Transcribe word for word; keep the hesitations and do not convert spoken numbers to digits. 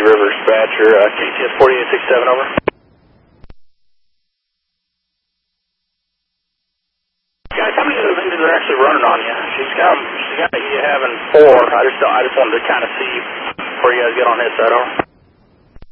River dispatcher, uh, K T S forty-eight sixty-seven, over. Guys, how many of those engines are actually running on you? She's got, she's got you having four. I just, I just wanted to kind of see before you guys get on his side, over.